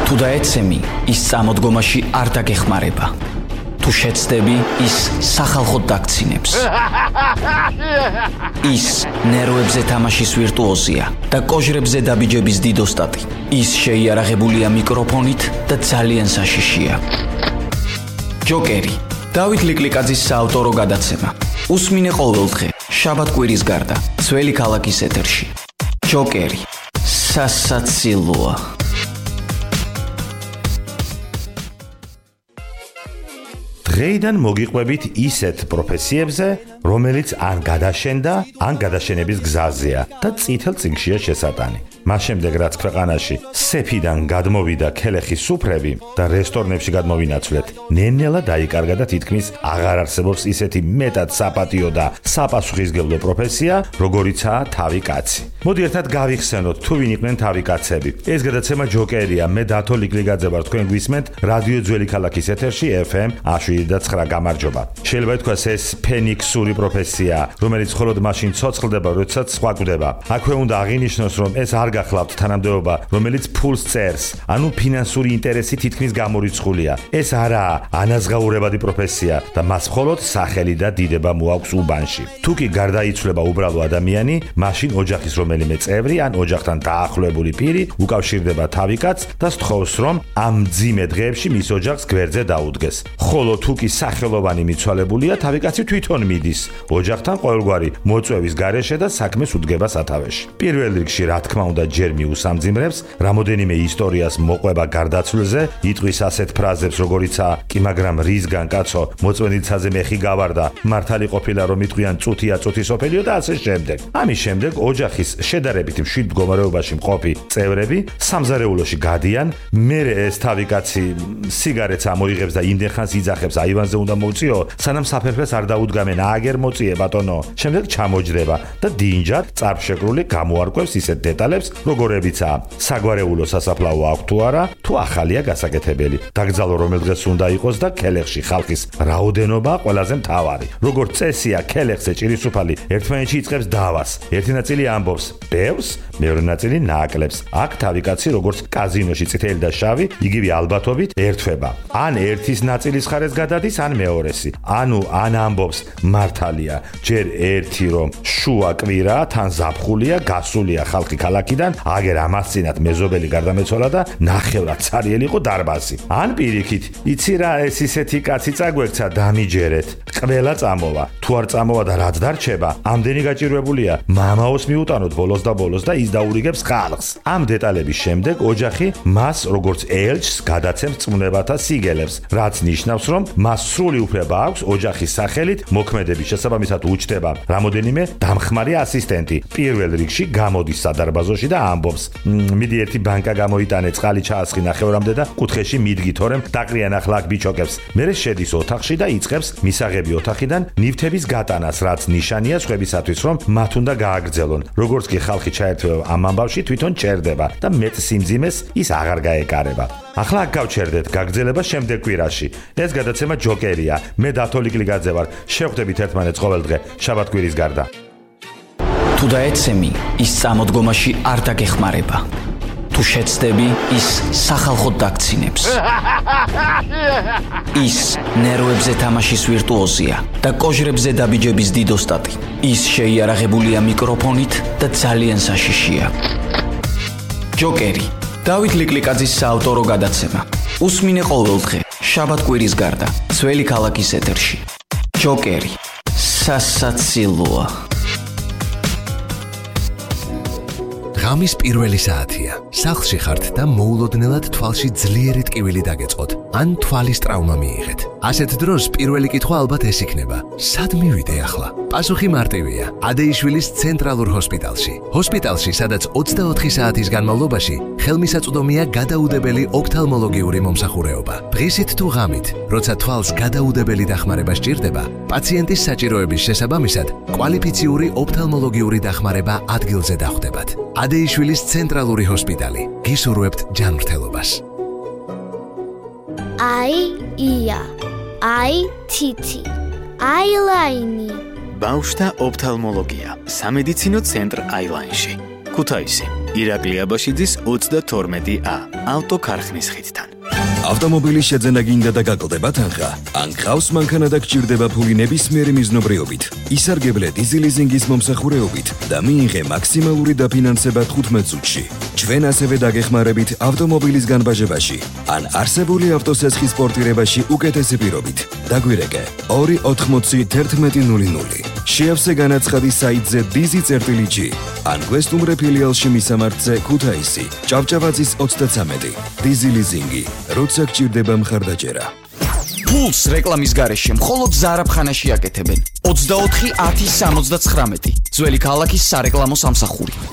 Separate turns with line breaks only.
თუ დაეცემი, ის წამოდგომაში არ დაგეხმარება. თუ შეცდები, ის სახალხოდ დაგცინებს. ის ნერვებზე თამაშის ვირტუოზია და კოჟრებზე დაბიჯების დიდოსტატი. ის შეიარაღებულია მიკროფონით და ძალიან საშიშია. ჯოკერი. დავით ლიკლიკაძის საავტორო გადაცემა. უსმინე ყოველდღე, შაბათ-კვირის გარდა, ძველი ქალაქის ეთერში. ჯოკერი. სასაცილოა.
დღეიდან მოგიყვებით ისეთ პროფესიებზე, რომელიც ან გადაშენდა, ან გადაშენების გზაზეა და წითელ წიგნშია შესატანი. მას შემდეგ, რაც ქვეყანაში სეფიდან გადმოვიდა ქელეხის სუფრები და რესტორნებში გადმოვინაცვლეთ, ნელ-ნელა დაიკარგა და თითქმის აღარ არსებობს ისეთი მეტად საპატიო და საპასუხისმგებლო პროფესია, როგორიცაა თავი კაცი. მოდი ერთად გავიხსენოთ, თუ ვინ იყვნენ თავი კაცები. ეს გადაცემა ჯოკერია, მე დათო ლიკლიკაძე ვარ, თქვენ გვისმენთ რადიო ძველი ქალაქის ეთერში FM 107.9 გამარჯობა. შეიძლება ითქვას ეს ფენიქსური პროფესია, რომელიც მხოლოდ მაშინ ცოცხლდება, როდესაც სხვა კვდება. აქვე უნდა აღინიშნოს, რომ ეს არ გახლავთ თანამდებობა, რომელიც ფულს წერს, ანუ ფინანსური ინტერესი თითქმის გამორიცხულია. ეს არაა ანაზღაურებადი პროფესია და მას მხოლოდ სახელი და დიდება მოაქვს უბანში. თუ კი გარდაიცვლება უბრალო ადამიანი, მაშინ ოჯახის რომელიმე წევრი ან ოჯახთან დაახლოებული პირი უკავშირდება თავი კაცს და სთხოვს, რომ ამ მძიმე დღეებში მის ოჯახს გვერდზე დაუდგეს. ხოლო თუ კი სახელოვანი მიცვალებულია, თავი კაცი თვითონ მიდის ოჯახთან ყოველგვარი მოწვევის გარეშე და საქმეს უდგება სათავეში. პირველ რიგში, რა თქმა უნდა, ჯერ მიუსამძიმრებს, რამოდენიმე ისტორიას მოყვება გარდაცვლილზე, იტყვის ასეთ ფრაზებს, როგორიცაა კი მაგრამ რისგან კაცო, მოწვენილცაზე მეხი გავარდა, მართალი ყოფილა რომ იტყვიან წუთია წუთი სოფელიო და ასე შემდეგ. ამის შემდეგ ოჯახის შედარებით მშვიდ მდგომარეობაში მყოფი წევრები სამზარეულოში გადიან, მერე ეს თავი კაცი სიგარეტს ამოიღებს და იმდენ ხანს იძახებს, აივანზე უნდა მოვწიო, სანამ საფერფეს არ დაუდგამენ, აგერ მოწიე ბატონო. შემდეგ ჩამოჯდება და დინჯად წარფშეკრული გამოარკვევს ისეთ დეტალებს, როგორებიცაა საგვარეულო სასაფლაო აქვს თუ არა, თუ ახალია გასაკეთებელი. დაკრძალო რომელ დღეს უნდა იყოს და ქელეხში ხალხის რაოდენობა ყველაზე მთავარი. როგორც წესია, ქელეხზე ჭირისუფალი ერთმანეთში იწყებს დავას. ერთი ნაწილი ამბობს ბევრს, მეორე ნაწილი ნაკლებს. აქ თავი კაცი როგორც კაზინოში წითელი და შავი, იგივე ალბათობით ერთვება. ან ერთის ნაწილის ხარეს გადადის, ან მეორესი. ანუ ან ამბობს მართალია, ჯერ ერთი რომ შუა კვირა თან ზაფხულია, გასულია ხალხი ქალაქიდან, აგერ ამასწინათ მეზობელი გარდამეცვალა და ნახევრად ცარიელი იყო დარბაზი. ან პირიქით, იცი რა, ეს ისეთი კაცი წაგვექცა, დამიჯერეთ. ყველა წამოვა. თუ არ წამოვა და რაც დარჩება, ამდენი გაჭირვებულია, მამაოს მიუტანოთ ბოლოს და ის დაურიგებს ხალხს. ამ დეტალების შემდეგ ოჯახი მას როგორც ელჩს გადაცემს წმუნებათა სიგელებს, რაც ნიშნავს, რომ მას სრული უფლება აქვს ოჯახის სახელით მოქმედების შესაბამისად უჩნდება რამოდენიმე დამხმარე ასისტენტი. პირველ რიგში გამოდის სადარბაზოში და ამბობს, მიდი ერთი ბანკა გამოიტანე, წყალი ჩაასხი ნახევრამდე და კუთხეში მიდგი, თორემ დაყრიან ახლა აქ ბიჩოკებს. მერე შედის ოთახში და იწყებს მისაღები ოთახიდან ნივთების გატანას, რაც ნიშანია სხვებისათვის, რომ მათ უნდა გააგრძელონ. როგორც კი ხალხი ჩაერთვება ამ ამბავში, თვითონ ჩერდება და მეტ სიმძიმეს ის აღარ გაეკარება. ახლა აქ გავჩერდეთ, გაგრძელება შემდეგ კვირაში. ეს გადაცემა ჯოკერია. მე დათო ლიკლიკაძე ვარ. შევხვდებით ერთმანეთს ყოველდღე, შაბათ-კვირის გარდა.
თუ დაეცემი, ის წამოდგომაში არ დაგეხმარება. თუ შეცდები, ის სახალხოდ დაგცინებს. ის ნერვებზე თამაშის ვირტუოზია და კოჟრებზე დაბიჯების დიდოსტატი. ის შეიარაღებულია მიკროფონით და ძალიან საშიშია. ჯოკერი. დავით ლიკლიკაძის საავტორო გადაცემა. უსმინე ყოველდღე, შაბათ-კვირის გარდა, ძველი ქალაქის ეთერში. ჯოკერი. სასაცილოა.
ღამის პირველი საათია. სახლში ხართ და მოულოდნელად თვალში ძლიერი ტკივილი დაგეწყოთ, ან თვალის ტრავმა მიიღეთ. ასეთ დროს პირველი კითხვა ალბათ ეს იქნება: სად მივიდე ახლა? პასუხი მარტივია: ადეიშვილის ცენტრალურ ჰოსპიტალში. ჰოსპიტალში, სადაც 24 საათის განმავლობაში ხელმისაწვდომია გადაუდებელი ოფთალმოლოგიური მომსახურეობა. დღისით თუ ღამით, როცა თვალს გადაუდებელი დახმარება სჭირდება, პაციენტის საჭიროების შესაბამისად კვალიფიციური ოფთალმოლოგიური დახმარება ადგილზე დახვდებათ. ადეიშვილის ცენტრალური ჰოსპიტალი. გისურვებთ ჯანმრთელობას.
ია, თითი, აილაინი.
ბავშვთა ოფთალმოლოგია. სამედიცინო ცენტრ აილაინში. ქუთაისი. ირაკლი აბაშიძის 32A ავტოქარხნის ხიდთან.
ავტომობილის შეძენა გინდა და გაკლდება თანხა? ან გყავს მანქანა და გჭირდება ფული ნებისმიერი მიზნობრიობით? ისარგებლე დიზელიზინგის მომსახურეობით და მიიღე მაქსიმალური დაფინანსება 15 წუთში. ჩვენ ასევე დაგეხმარებით ავტომობილის განბაჟებაში ან არსებული ავტოსესხის პორტირებაში უკეთესი პირობით. დაგვირეკე 2801100. შეავსე განაცხადი საიტზე dizi.g ან გვესტუმრე ფილიალში მისამართზე ქუთაისი, ჭავჭავაძის 33. დიზელიზინგი, როცა გჭირდება მხარდაჭერა.
ფულს რეკლამის გარეშე მხოლოდ ზარაფხანაში აკეთებენ. 24 10 79. ძველი ქალაქის სარეკლამო სამსახური.